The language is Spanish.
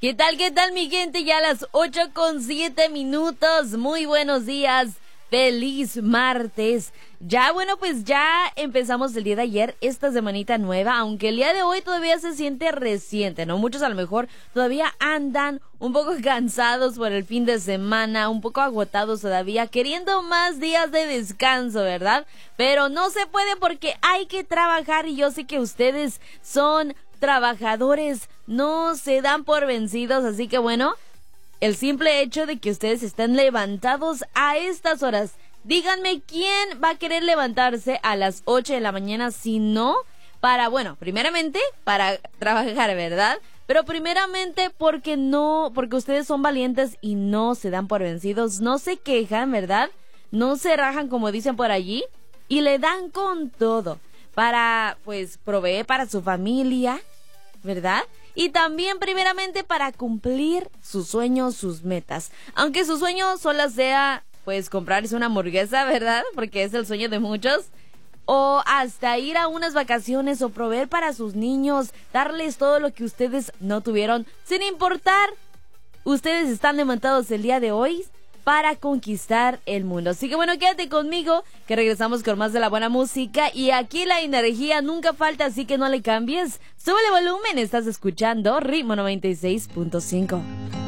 Qué tal, mi gente? Ya a las 8:07. Muy buenos días. Feliz martes. Ya, bueno, pues ya empezamos el día de ayer, esta semanita nueva, aunque el día de hoy todavía se siente reciente, ¿no? Muchos a lo mejor todavía andan un poco cansados por el fin de semana, un poco agotados todavía, queriendo más días de descanso, ¿verdad? Pero no se puede porque hay que trabajar y yo sé que ustedes son trabajadores, no se dan por vencidos, así que bueno, el simple hecho de que ustedes estén levantados a estas horas, díganme quién va a querer levantarse a las 8 de la mañana si no para, bueno, primeramente para trabajar, ¿verdad? Pero primeramente porque ustedes son valientes y no se dan por vencidos, no se quejan, ¿verdad? No se rajan como dicen por allí y le dan con todo para, pues, proveer para su familia, ¿verdad? Y también primeramente para cumplir sus sueños, sus metas. Aunque su sueño solo sea, pues, comprarse una hamburguesa, ¿verdad? Porque es el sueño de muchos. O hasta ir a unas vacaciones o proveer para sus niños, darles todo lo que ustedes no tuvieron, sin importar. Ustedes están levantados el día de hoy para conquistar el mundo. Así que bueno, quédate conmigo, que regresamos con más de la buena música. Y aquí la energía nunca falta, así que no le cambies. Súbele volumen, estás escuchando Ritmo 96.5.